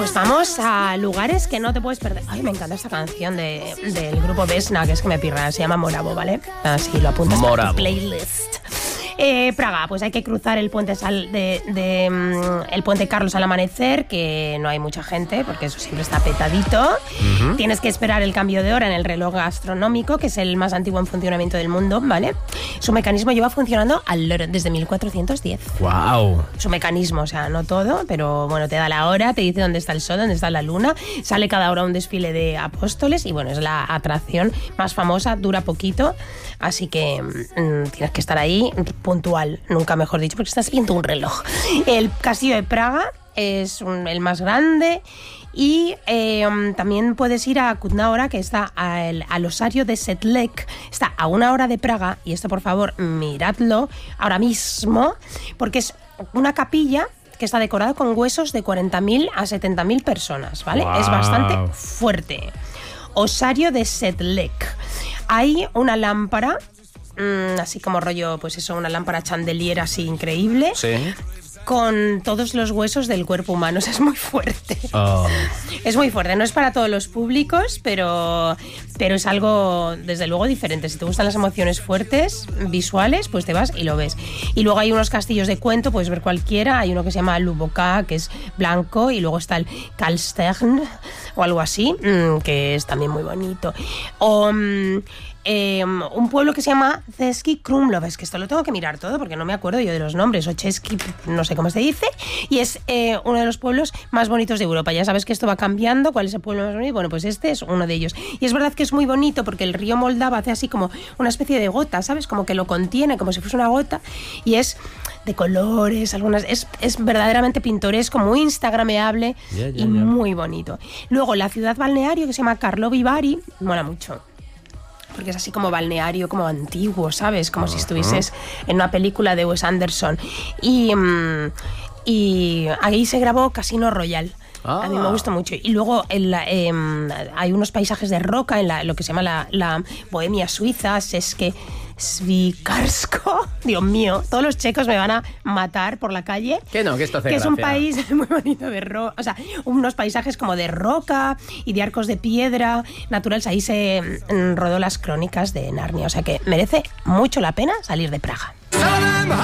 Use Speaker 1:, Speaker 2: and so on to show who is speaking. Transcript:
Speaker 1: Pues vamos a lugares que no te puedes perder. Ay, me encanta esta canción del grupo Vesna, que es que me pirra, se llama Moravo, ¿vale? Así lo apuntas a tu playlist. Praga, pues hay que cruzar el puente el puente Carlos al amanecer, que no hay mucha gente porque eso siempre está petadito. Uh-huh. Tienes que esperar el cambio de hora en el reloj astronómico, que es el más antiguo en funcionamiento del mundo, ¿vale? Su mecanismo lleva funcionando desde 1410.
Speaker 2: ¡Wow!
Speaker 1: Su mecanismo, o sea, no todo, pero bueno, te da la hora, te dice dónde está el sol, dónde está la luna, sale cada hora un desfile de apóstoles y bueno, es la atracción más famosa, dura poquito, así que tienes que estar ahí puntual, nunca mejor dicho, porque estás viendo un reloj. El castillo de Praga es el más grande y también puedes ir a Kutná-Hora, que está al osario de Sedlec, está a 1 hora de Praga, y esto por favor miradlo ahora mismo, porque es una capilla que está decorada con huesos de 40.000 a 70.000 personas, ¿vale? Wow. Es bastante fuerte. Osario de Sedlec. Hay una lámpara, así como rollo, pues eso, una lámpara chandelier así increíble.
Speaker 2: Sí.
Speaker 1: Con todos los huesos del cuerpo humano. O sea, es muy fuerte. Oh. Es muy fuerte. No es para todos los públicos, pero es algo, desde luego, diferente. Si te gustan las emociones fuertes, visuales, pues te vas y lo ves. Y luego hay unos castillos de cuento, puedes ver cualquiera. Hay uno que se llama Luboká, que es blanco, y luego está el Karlstern, o algo así, que es también muy bonito. O un pueblo que se llama Český Krumlov, es que esto lo tengo que mirar todo porque no me acuerdo yo de los nombres, o Český, no sé cómo se dice, y es uno de los pueblos más bonitos de Europa. Ya sabes que esto va cambiando, cuál es el pueblo más bonito, bueno, pues este es uno de ellos. Y es verdad que es muy bonito porque el río Moldava hace así como una especie de gota, ¿sabes? Como que lo contiene, como si fuese una gota, y es de colores, algunas, es verdaderamente pintoresco, muy instagrameable y muy bonito. Luego la ciudad balneario que se llama Karlovy Vary, mola mucho. Porque es así como balneario, como antiguo, ¿sabes? Como si estuvieses en una película de Wes Anderson. Y ahí se grabó Casino Royale. A mí me gusta mucho. Y luego hay unos paisajes de roca en lo que se llama la Bohemia suiza, Svikarsko. Dios mío, todos los checos me van a matar por la calle.
Speaker 2: Que no, que esto hace
Speaker 1: que
Speaker 2: gracia.
Speaker 1: Es un país muy bonito de roca, o sea, unos paisajes como de roca y de arcos de piedra naturales. Ahí se rodó las crónicas de Narnia, o sea que merece mucho la pena salir de Praga.